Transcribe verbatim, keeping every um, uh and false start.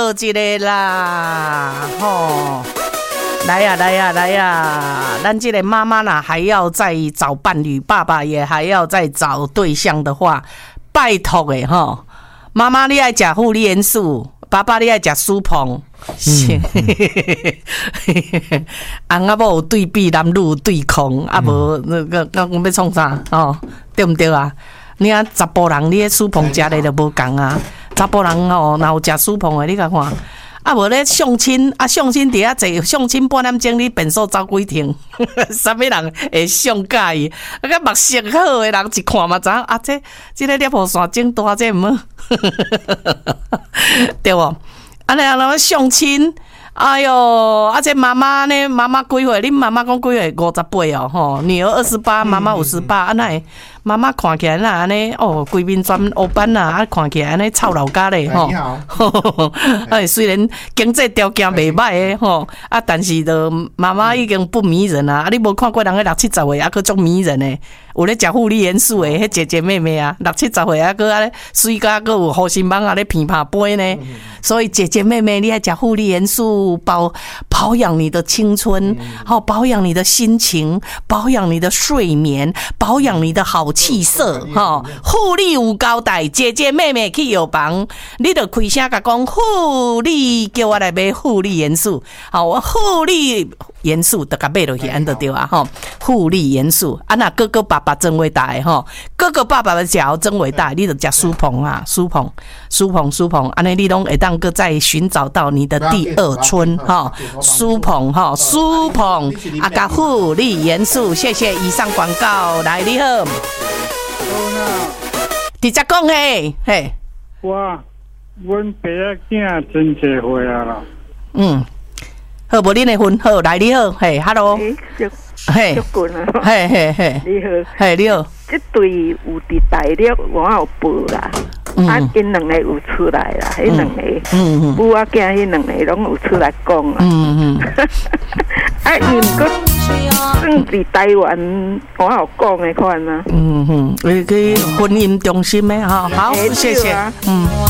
倒一个啦，吼！来呀、啊、来呀、啊、来呀、啊！咱这个妈妈呢，还要再找伴侣，爸爸也还要再找对象的话，拜托诶吼！妈妈你爱食护理元素，爸爸你爱食酥膨。嗯，翁仔某有对比，男女有对抗，啊无那个那我要创啥哦？对毋对啊？你啊，查甫人你酥膨食的就无共啊。查甫人哦，若有食酥膨的，你甲看。啊，无咧相亲，啊相亲伫遐坐，相亲半点钟，你便所走几趟，啥物人会相介意？啊，个目色好的人一看嘛知影，啊，这这个猎户线整大，这毋好，对无？啊，你啊，相亲，哎哟，啊，这妈妈呢？妈妈几岁？恁妈妈讲几岁？五十八哦，吼，女儿二十八，妈妈五十八，啊，那妈妈看起来那安尼哦，规面全黑斑呐，啊，看起来安尼臭老家咧，吼。哎，虽然经济条件袂歹诶，吼，啊，但是都妈妈已经不迷人啊。啊，你无看过人个六七十岁啊，佫足迷人诶，有咧食护理元素诶，迄姐姐妹妹啊，六七十岁啊，佫安尼水甲佫有护心网啊咧乒乓杯呢。所以姐姐妹妹，你爱食护理元素，保保养你的青春，好保养你的心情，保养你的睡眠，保养你的好气色，哈，护理有交代，姐姐妹妹去药房，你就开声甲讲护理，叫我来买护理元素，好，我护理元素就甲买落去，安得对啊，哈，护理元素，啊那哥哥爸爸真伟大的哈，哥哥爸爸的脚真伟大，你就食酥膨啊，酥膨，酥膨，酥膨，安尼你拢会当个再寻找到你的第二春哈，酥膨哈，酥膨啊，甲护理元素，谢谢以上广告，来你好。直接讲嘿，嘿， 我，阮爸仔囝真侪岁啊啦。 嗯，好，无恁的分好，来你好，嘿 ，hello， 嘿，嘿嘿嘿， 你好， 嘿你好， 这对有伫大陆我有报啦，嗯、啊，因两个有出来啦，迄两个，嗯嗯，母仔囝迄两个拢有出来讲啦，嗯嗯，啊，因个。算伫台湾，我有讲的款啊。 嗯嗯，去婚姻中心的哈，好，谢谢，嗯。